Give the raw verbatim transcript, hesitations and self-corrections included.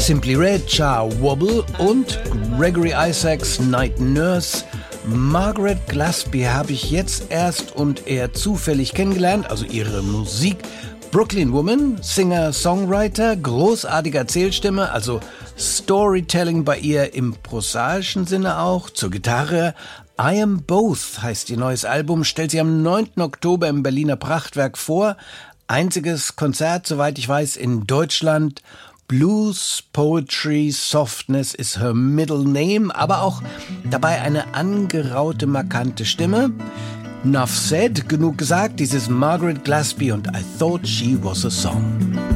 Simply Red, Cha Wobble und Gregory Isaacs Night Nurse. Margaret Gillespie habe ich jetzt erst und eher zufällig kennengelernt, also ihre Musik. Brooklyn Woman, Singer, Songwriter, großartige Erzählstimme, also Storytelling bei ihr im prosaischen Sinne auch, zur Gitarre. I Am Both heißt ihr neues Album, stellt sie am neunten Oktober im Berliner Prachtwerk vor. Einziges Konzert, soweit ich weiß, in Deutschland. Blues, Poetry, Softness is her middle name, aber auch dabei eine angeraute, markante Stimme. Enough said, genug gesagt, dieses Margaret Gillespie und I Thought She Was a Song.